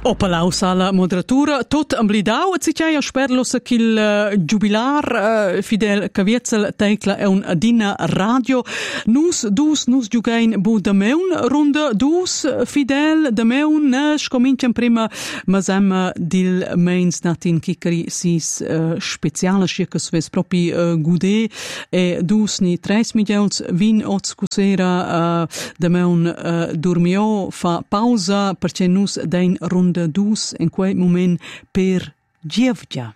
Opalaus alla moderatura, tot amblidau, ziceia sperlos qu'il jubilar Fidel Caviezel tecla è un adina radio. Nus giugain bu da meun, runda dus Fidel da meun, nes comincian prima masem dil meins natin kikari sis speciale schirkes ves propi gude e dus ni 3 milions vin oz cusera da meun dormio fa pausa perché nus dein runda dus in quel moment per Gievgia.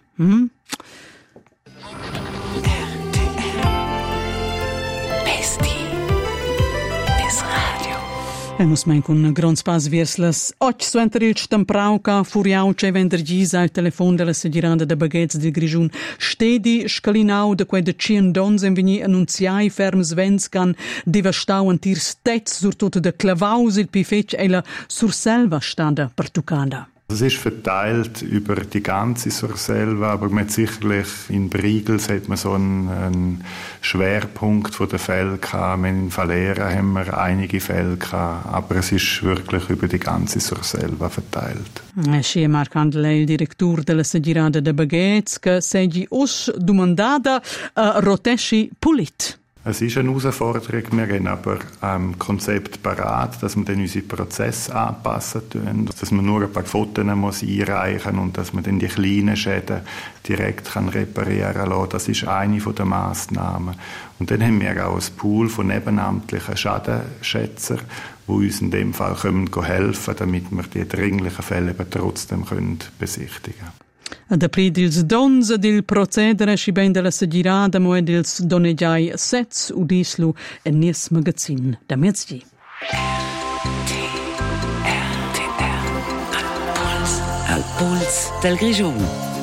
Nus mein con grons pas vieslas och suenterilch temprauca furiau che vendergis al telefon della segiranda de baguettes di Grigiun stedi scalinau de quei de cien dons en veni annunziai ferms venscan devastau antir stets sur tot de clavaus il pifetch e la surselva stada pertucanda. Es ist verteilt über die ganze Surselva, aber man hat sicherlich in Briegels hat man so einen Schwerpunkt von den Fällen gehabt. In Valera haben wir einige Fälle gehabt, aber es ist wirklich über die ganze Surselva verteilt. Schi Marc Andele, il direttore della Segirada de Baguettes, che segi us domandada rotesci pulit. Es ist eine Herausforderung, wir haben aber Konzept parat, dass wir dann unsere Prozesse anpassen können, dass man nur ein paar Fotos einreichen muss und dass man dann die kleinen Schäden direkt reparieren kann. Das ist eine der Massnahmen. Und dann haben wir auch ein Pool von nebenamtlichen Schadenschätzern, die uns in dem Fall helfen können, damit wir die dringlichen Fälle eben trotzdem besichtigen können. Da pridils dons dil procedere sci ben della segirada mo edils donegiai sets udislu en nies magazin da merzgi. Al Puls del Grigiun.